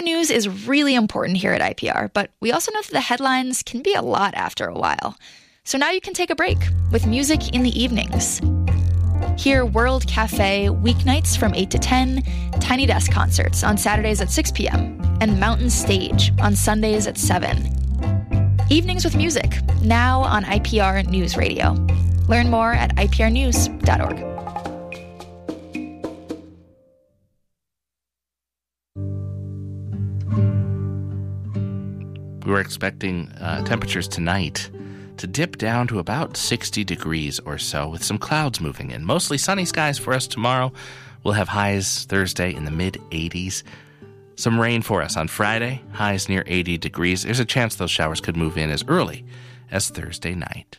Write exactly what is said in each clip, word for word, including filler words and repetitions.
the news is really important here at I P R, but we also know that the headlines can be a lot after a while. So now you can take a break with music in the evenings. Hear World Cafe weeknights from eight to ten, Tiny Desk concerts on Saturdays at six p.m., and Mountain Stage on Sundays at seven. Evenings with Music, now on I P R News Radio. Learn more at I P R news dot org. We were expecting uh, temperatures tonight to dip down to about sixty degrees or so with some clouds moving in. Mostly sunny skies for us tomorrow. We'll have highs Thursday in the mid eighties. Some rain for us on Friday, highs near eighty degrees. There's a chance those showers could move in as early as Thursday night.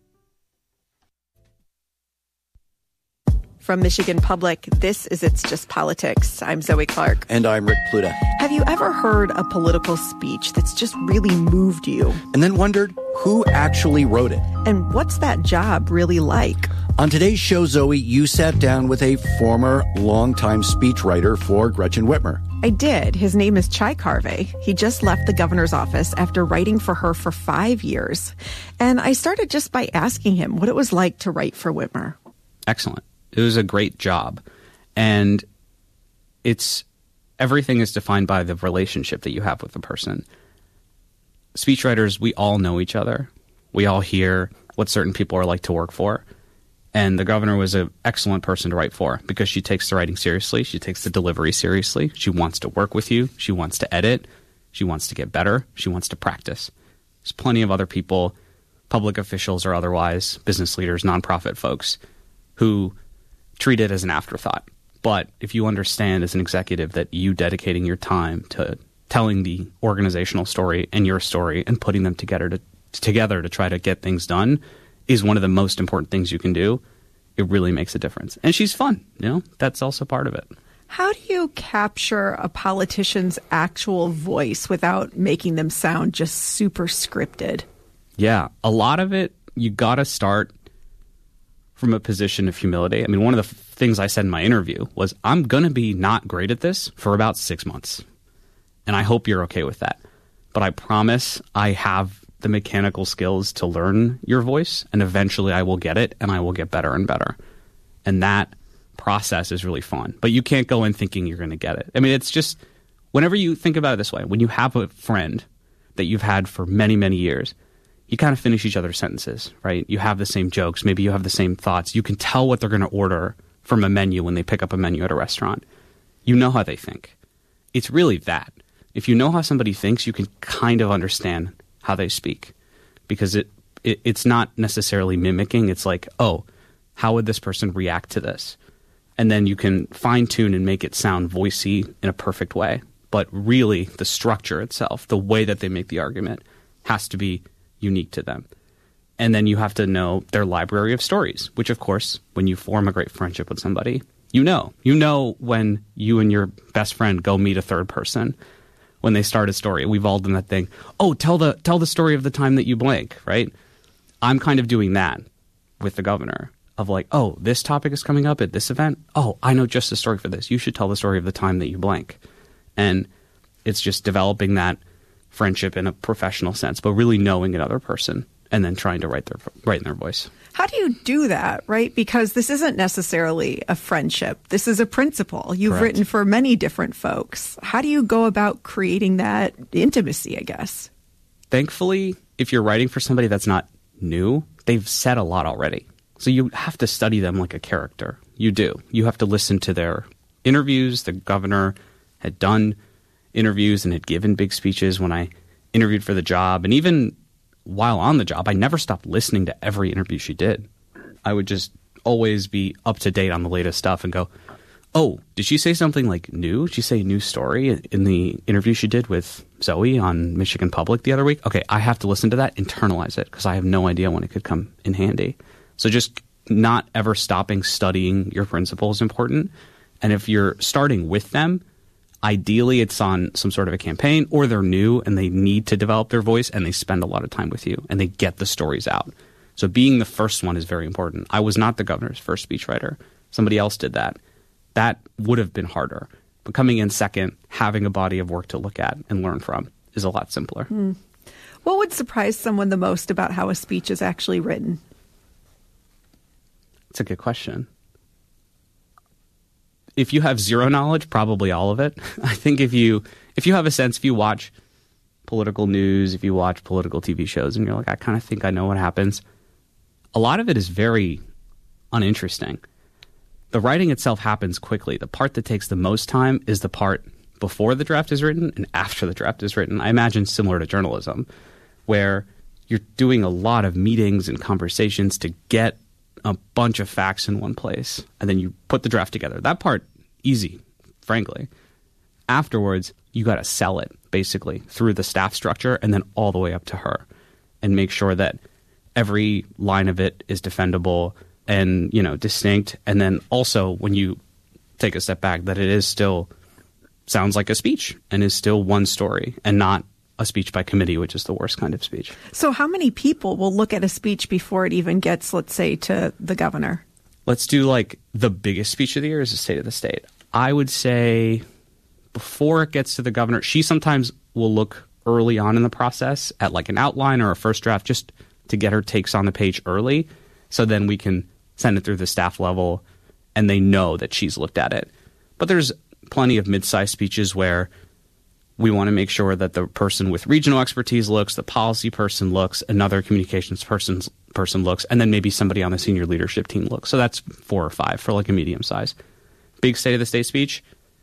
From Michigan Public, this is It's Just Politics. I'm Zoe Clark. And I'm Rick Pluta. Have you ever heard a political speech that's just really moved you? And then wondered who actually wrote it? And what's that job really like? On today's show, Zoe, you sat down with a former longtime speechwriter for Gretchen Whitmer. I did. His name is Chai Carvey. He just left the governor's office after writing for her for five years. And I started just by asking him what it was like to write for Whitmer. Excellent. It was a great job. And it's everything is defined by the relationship that you have with the person. Speechwriters, we all know each other. We all hear what certain people are like to work for. And the governor was an excellent person to write for because she takes the writing seriously. She takes the delivery seriously. She wants to work with you. She wants to edit. She wants to get better. She wants to practice. There's plenty of other people, public officials or otherwise, business leaders, nonprofit folks, who treat it as an afterthought. But if you understand as an executive that you dedicating your time to telling the organizational story and your story and putting them together to together to try to get things done is one of the most important things you can do, it really makes a difference. And she's fun, you know, that's also part of it. How do you capture a politician's actual voice without making them sound just super scripted? Yeah, a lot of it, you got to start from a position of humility. I mean, one of the f- things I said in my interview was, I'm going to be not great at this for about six months. And I hope you're okay with that. But I promise I have the mechanical skills to learn your voice, and eventually I will get it, and I will get better and better. And that process is really fun. But you can't go in thinking you're going to get it. I mean, it's just, whenever you think about it this way, when you have a friend that you've had for many, many years, you kind of finish each other's sentences, right? You have the same jokes. Maybe you have the same thoughts. You can tell what they're going to order from a menu when they pick up a menu at a restaurant. You know how they think. It's really that. If you know how somebody thinks, you can kind of understand how they speak, because it, it it's not necessarily mimicking. It's like, oh, how would this person react to this? And then you can fine tune and make it sound voicey in a perfect way. But really, the structure itself, the way that they make the argument, has to be unique to them. And then you have to know their library of stories, which, of course, when you form a great friendship with somebody, you know. You know when you and your best friend go meet a third person, when they start a story. We've all done that thing. Oh, tell the tell the story of the time that you blank, right? I'm kind of doing that with the governor of like, oh, this topic is coming up at this event. Oh, I know just the story for this. You should tell the story of the time that you blank. And it's just developing that friendship in a professional sense, but really knowing another person and then trying to write their write in their voice. How do you do that, right? Because this isn't necessarily a friendship. This is a principle. You've Correct. written for many different folks. How do you go about creating that intimacy, I guess? Thankfully, if you're writing for somebody that's not new, they've said a lot already. So you have to study them like a character. You do. You have to listen to their interviews. The governor had done interviews and had given big speeches when I interviewed for the job. And even while on the job, I never stopped listening to every interview she did. I would just always be up to date on the latest stuff and go, oh, did she say something like new? Did she say a new story in the interview she did with Zoe on Michigan Public the other week? Okay, I have to listen to that, internalize it, because I have no idea when it could come in handy. So just not ever stopping studying your principles is important. And if you're starting with them, ideally it's on some sort of a campaign, or they're new and they need to develop their voice and they spend a lot of time with you and they get the stories out. So being the first one is very important. I was not the governor's first speechwriter. Somebody else did that. That would have been harder. But coming in second, having a body of work to look at and learn from is a lot simpler. Hmm. What would surprise someone the most about how a speech is actually written? It's a good question. If you have zero knowledge, probably all of it. I think if you if you have a sense, if you watch political news, if you watch political T V shows and you're like, I kind of think I know what happens, a lot of it is very uninteresting. The writing itself happens quickly. The part that takes the most time is the part before the draft is written and after the draft is written. I imagine similar to journalism, where you're doing a lot of meetings and conversations to get a bunch of facts in one place, and then you put the draft together. That part, easy, frankly. Afterwards, you got to sell it, basically, through the staff structure and then all the way up to her, and make sure that every line of it is defendable and, you know, distinct. And then also, when you take a step back, that it is still sounds like a speech and is still one story and not a speech by committee, which is the worst kind of speech. So how many people will look at a speech before it even gets, let's say, to the governor? Let's do like the biggest speech of the year is the State of the State. I would say before it gets to the governor, she sometimes will look early on in the process at like an outline or a first draft just to get her takes on the page early. So then we can send it through the staff level and they know that she's looked at it. But there's plenty of mid-sized speeches where we want to make sure that the person with regional expertise looks, the policy person looks, another communications person person looks, and then maybe somebody on the senior leadership team looks. So that's four or five for like a medium size. Big State of the State speech,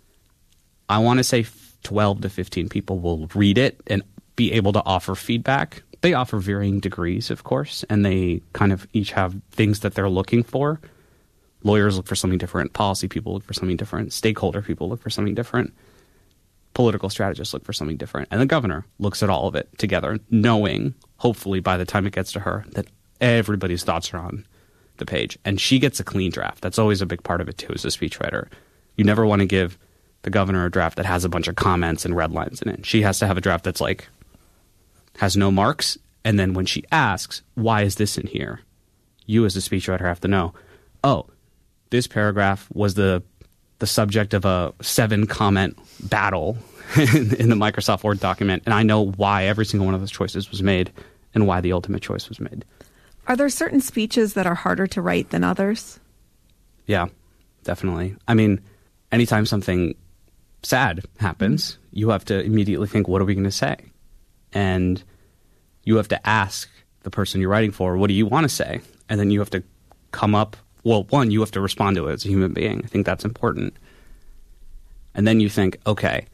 I want to say twelve to fifteen people will read it and be able to offer feedback. They offer varying degrees, of course, and they kind of each have things that they're looking for. Lawyers look for something different. Policy people look for something different. Stakeholder people look for something different. Political strategists look for something different. And the governor looks at all of it together, knowing, hopefully, by the time it gets to her, that everybody's thoughts are on the page. And she gets a clean draft. That's always a big part of it, too, as a speechwriter. You never want to give the governor a draft that has a bunch of comments and red lines in it. She has to have a draft that's like, has no marks. And then when she asks, why is this in here? You as a speechwriter have to know, oh, this paragraph was the the subject of a seven comment battle in, in the Microsoft Word document. And I know why every single one of those choices was made and why the ultimate choice was made. Are there certain speeches that are harder to write than others? Yeah, definitely. I mean, anytime something sad happens, you have to immediately think, what are we going to say? And you have to ask the person you're writing for, what do you want to say? And then you have to come up, well, one, you have to respond to it as a human being. I think that's important. And then you think, okay,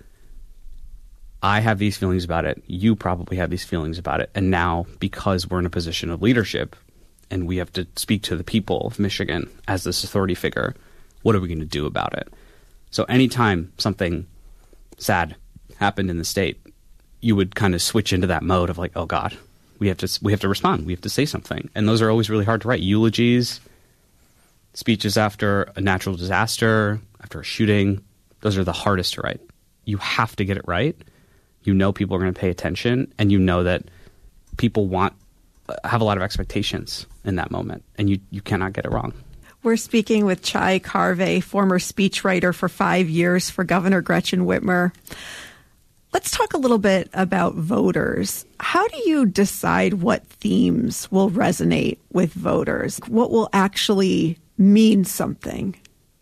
I have these feelings about it. You probably have these feelings about it. And now, because we're in a position of leadership and we have to speak to the people of Michigan as this authority figure, what are we going to do about it? So anytime something sad happened in the state, you would kind of switch into that mode of like, oh God, we have to we have to respond. We have to say something. And those are always really hard to write. Eulogies, speeches after a natural disaster, after a shooting, those are the hardest to write. You have to get it right. You know people are going to pay attention, and you know that people want have a lot of expectations in that moment, and you, you cannot get it wrong. We're speaking with Chai Carvey, former speechwriter for five years for Governor Gretchen Whitmer. Let's talk a little bit about voters. How do you decide what themes will resonate with voters? What will actually mean something?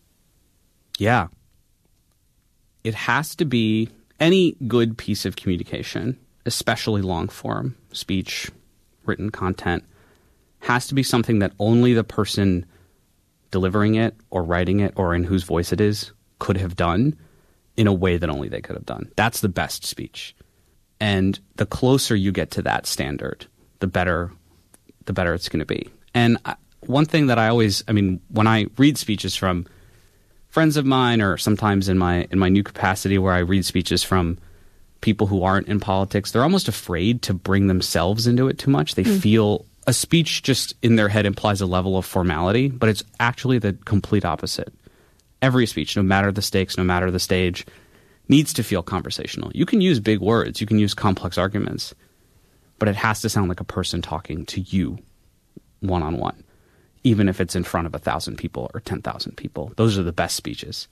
Yeah. It has to be any good piece of communication, especially long form speech, written content, has to be something that only the person delivering it or writing it or in whose voice it is could have done in a way that only they could have done. That's the best speech. And the closer you get to that standard, the better the better it's going to be. And I, one thing that I always, I mean, when I read speeches from friends of mine, or sometimes in my in my new capacity where I read speeches from people who aren't in politics, they're almost afraid to bring themselves into it too much. They mm. feel a speech just in their head implies a level of formality, but it's actually the complete opposite. Every speech, no matter the stakes, no matter the stage, needs to feel conversational. You can use big words, you can use complex arguments, but it has to sound like a person talking to you one-on-one, even if it's in front of a thousand people or ten thousand people. Those are the best speeches.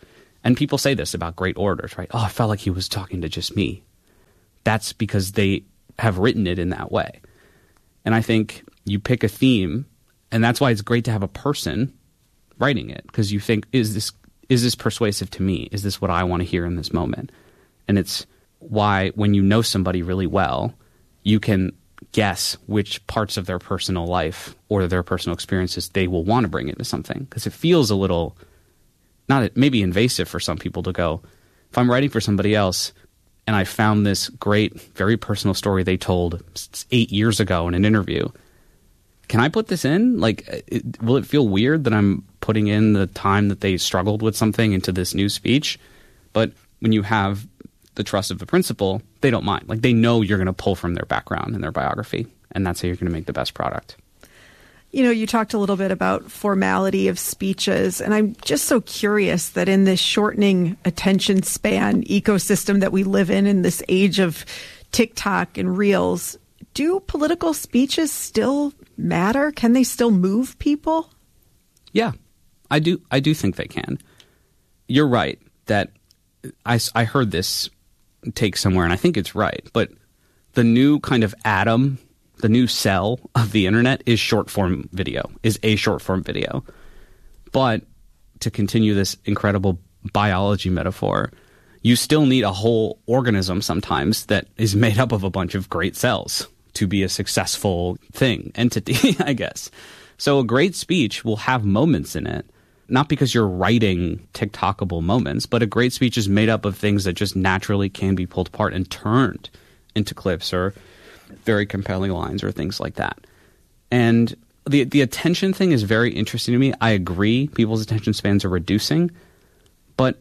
And people say this about great orators, right? Oh, I felt like he was talking to just me. That's because they have written it in that way. And I think you pick a theme, and that's why it's great to have a person writing it, because you think, is this is this persuasive to me? Is this what I want to hear in this moment? And it's why when you know somebody really well, you can guess which parts of their personal life or their personal experiences they will want to bring into something, because it feels a little, not maybe invasive for some people to go, if I'm writing for somebody else and I found this great, very personal story they told eight years ago in an interview, can I put this in? Like, it, will it feel weird that I'm putting in the time that they struggled with something into this new speech? But when you have the trust of the principal, they don't mind. Like, they know you're going to pull from their background and their biography, and that's how you're going to make the best product. You know, you talked a little bit about formality of speeches, and I'm just so curious that in this shortening attention span ecosystem that we live in, in this age of TikTok and Reels, do political speeches still matter? Can they still move people? Yeah, I do. I do think they can. You're right that I, I heard this take somewhere, and I think it's right, but the new kind of atom, the new cell of the internet is short form video, is a short form video. But to continue this incredible biology metaphor, you still need a whole organism sometimes that is made up of a bunch of great cells to be a successful thing, entity, I guess. So a great speech will have moments in it, not because you're writing TikTokable moments, but a great speech is made up of things that just naturally can be pulled apart and turned into clips or very compelling lines or things like that. And the the attention thing is very interesting to me. I agree people's attention spans are reducing, but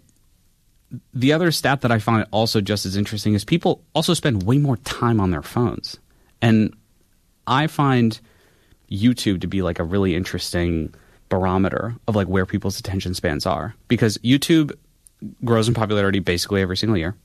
the other stat that I find also just as interesting is people also spend way more time on their phones. And I find YouTube to be like a really interesting barometer of like where people's attention spans are, because YouTube grows in popularity basically every single year,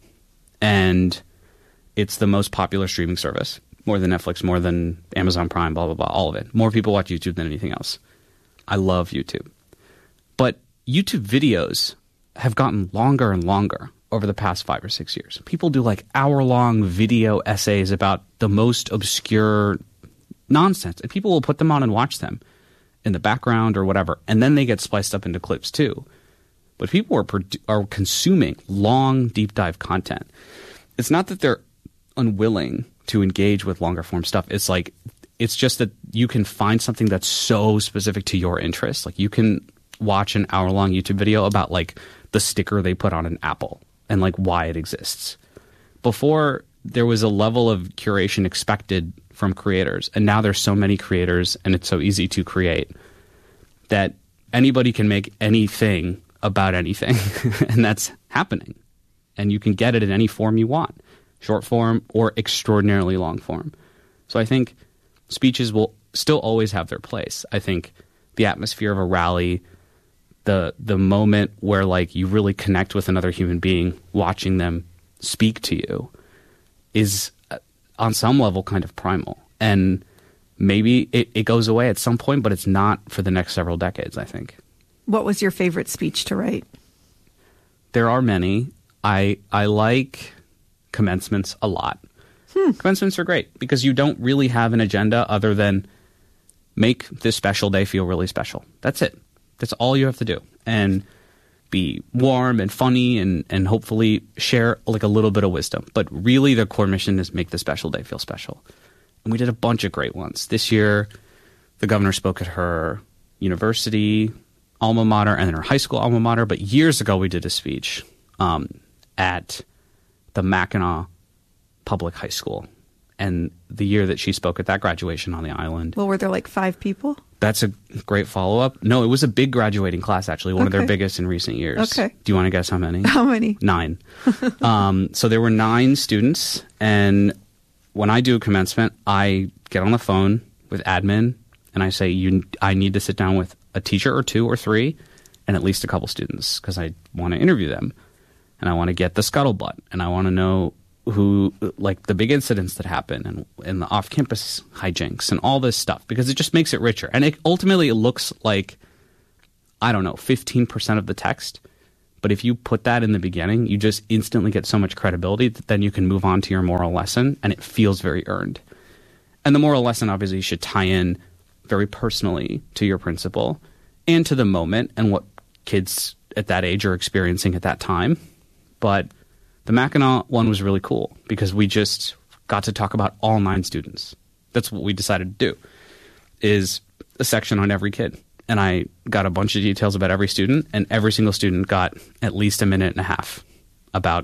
and it's the most popular streaming service, more than Netflix, more than Amazon Prime, blah blah blah, all of it. More people watch YouTube than anything else. I love YouTube, but YouTube videos have gotten longer and longer over the past five or six years. People do like hour-long video essays about the most obscure nonsense, and people will put them on and watch them in the background or whatever, and then they get spliced up into clips too. But people are produ- are consuming long, deep dive content. It's not that they're unwilling to engage with longer form stuff. It's like, it's just that you can find something that's so specific to your interest. Like, you can watch an hour long YouTube video about like the sticker they put on an apple and like why it exists. Before, there was a level of curation expected from creators, and now there's so many creators and it's so easy to create that anybody can make anything about anything. And that's happening, and you can get it in any form you want, short form or extraordinarily long form. So I think speeches will still always have their place. I think the atmosphere of a rally, the the moment where like you really connect with another human being watching them speak to you, is uh, on some level kind of primal. And maybe it, it goes away at some point, but it's not for the next several decades, I think. What was your favorite speech to write? There are many. I I like commencements a lot. Hmm. Commencements are great because you don't really have an agenda other than make this special day feel really special. That's it. That's all you have to do. And be warm and funny and, and hopefully share like a little bit of wisdom. But really the core mission is make the special day feel special. And we did a bunch of great ones. This year, the governor spoke at her university alma mater and then her high school alma mater. But years ago, we did a speech um, at the Mackinac Public High School. And the year that she spoke at that graduation on the island. Well, were there like five people? That's a great follow-up. No, it was a big graduating class, actually, one okay. of their biggest in recent years. Okay. Do you want to guess how many? How many? Nine. um, so there were nine students, and when I do a commencement, I get on the phone with admin, and I say, "You, I need to sit down with a teacher or two or three, and at least a couple students, because I want to interview them, and I want to get the scuttlebutt, and I want to know who, like the big incidents that happen and, and the off-campus hijinks and all this stuff, because it just makes it richer. And it ultimately it looks like, I don't know, fifteen percent of the text, But if you put that in the beginning, you just instantly get so much credibility that then you can move on to your moral lesson, and it feels very earned. And the moral lesson obviously should tie in very personally to your principal and to the moment and what kids at that age are experiencing at that time. But the Mackinac one was really cool because we just got to talk about all nine students. That's what we decided to do, is a section on every kid. And I got a bunch of details about every student, and every single student got at least a minute and a half about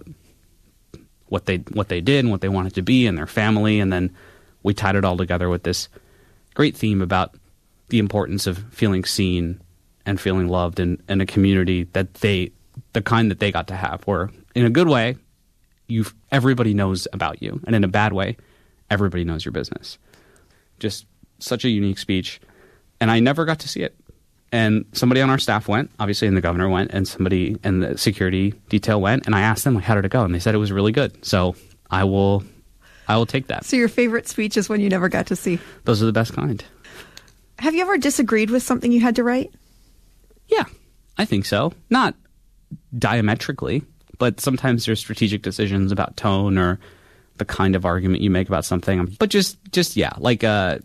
what they what they did and what they wanted to be and their family. And then we tied it all together with this great theme about the importance of feeling seen and feeling loved in, in a community that they, the kind that they got to have, where in a good way, you everybody knows about you, and in a bad way, everybody knows your business. Just such a unique speech, and I never got to see it. And somebody on our staff went, obviously, and the governor went, and somebody in the security detail went, and I asked them, like, how did it go? And they said it was really good. So I will, I will take that. So your favorite speech is one you never got to see? Those are the best kind. Have you ever disagreed with something you had to write? Yeah, I think so. Not diametrically, but sometimes there's strategic decisions about tone or the kind of argument you make about something. But just, just yeah, like uh,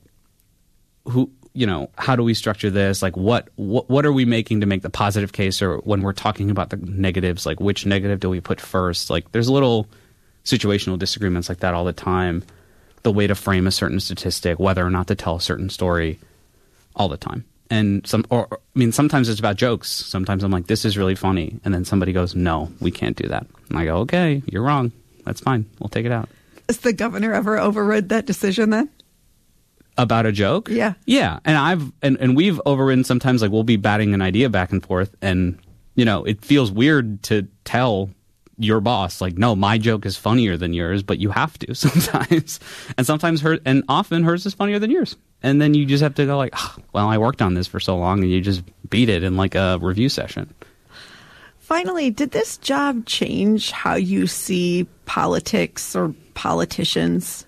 who, you know, how do we structure this? Like, what, what, what are we making to make the positive case? Or when we're talking about the negatives, like which negative do we put first? Like, there's little situational disagreements like that all the time. The way to frame a certain statistic, whether or not to tell a certain story, all the time. And some, or I mean, sometimes it's about jokes. Sometimes I'm like, this is really funny. And then somebody goes, no, we can't do that. And I go, okay, you're wrong. That's fine. We'll take it out. Has the governor ever overrid that decision then? About a joke? Yeah. Yeah. And I've, and, and we've overridden sometimes, like we'll be batting an idea back and forth. And, you know, it feels weird to tell your boss, like, no, my joke is funnier than yours, but you have to sometimes. And sometimes her, and often hers is funnier than yours. And then you just have to go like, oh, well, I worked on this for so long, and you just beat it in like a review session. Finally, did this job change how you see politics or politicians?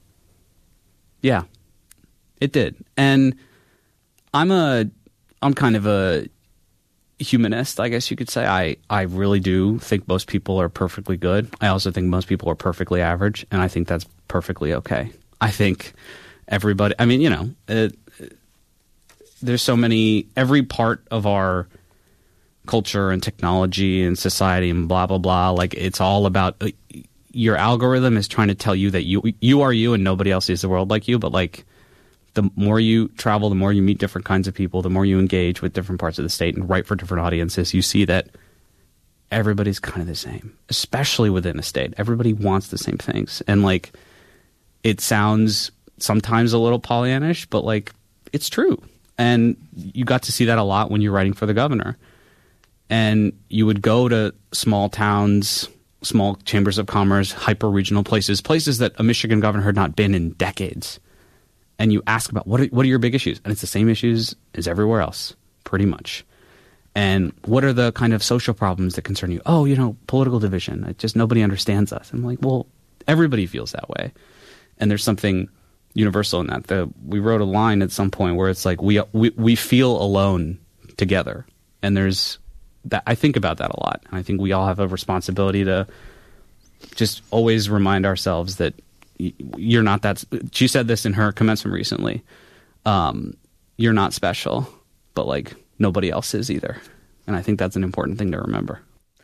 Yeah, it did. And I'm a, I'm kind of a humanist, I guess you could say. I, I really do think most people are perfectly good. I also think most people are perfectly average, and I think that's perfectly okay. I think everybody, I mean, you know, it, there's so many, every part of our culture and technology and society and blah, blah, blah, like it's all about, uh, your algorithm is trying to tell you that you you are you and nobody else sees the world like you. But like the more you travel, the more you meet different kinds of people, the more you engage with different parts of the state and write for different audiences, you see that everybody's kind of the same, especially within a state. Everybody wants the same things. And like, it sounds sometimes a little Pollyannish, but like it's true. And you got to see that a lot when you're writing for the governor. And you would go to small towns, small chambers of commerce, hyper-regional places, places that a Michigan governor had not been in decades. And you ask about, what are, what are your big issues? And it's the same issues as everywhere else, pretty much. And what are the kind of social problems that concern you? Oh, you know, political division. It just nobody understands us. I'm like, well, everybody feels that way. And there's something universal in that. The, we wrote a line at some point where it's like, we, we, we feel alone together. And there's that, I think about that a lot. And I think we all have a responsibility to just always remind ourselves that you're not that. She said this in her commencement recently. Um, you're not special, but like nobody else is either. And I think that's an important thing to remember.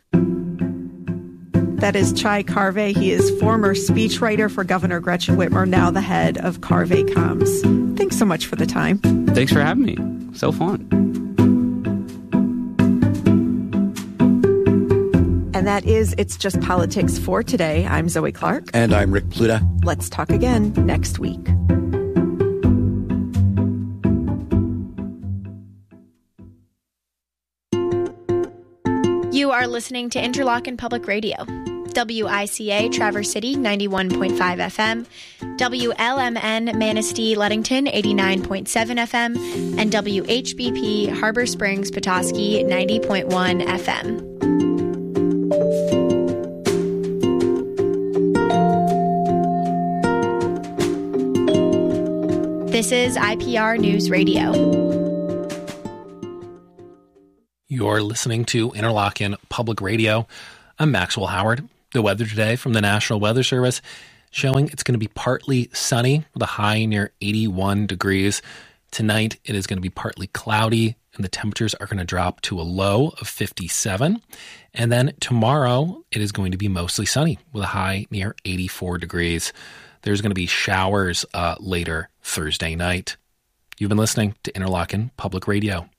That is Chai Carvey. He is former speechwriter for Governor Gretchen Whitmer, now the head of Carvey Comms. Thanks so much for the time. Thanks for having me. So fun. And that is It's Just Politics for today. I'm Zoe Clark. And I'm Rick Pluta. Let's talk again next week. You are listening to Interlochen Public Radio. W I C A Traverse City ninety-one point five F M, W L M N Manistee Ludington eighty-nine point seven F M, and W H B P Harbor Springs Petoskey ninety point one F M. This is I P R News Radio. You're listening to Interlochen Public Radio. I'm Maxwell Howard. The weather today from the National Weather Service showing it's going to be partly sunny with a high near eighty-one degrees. Tonight it is going to be partly cloudy and the temperatures are going to drop to a low of fifty-seven. And then tomorrow it is going to be mostly sunny with a high near eighty-four degrees. There's going to be showers uh, later Thursday night. You've been listening to Interlochen Public Radio.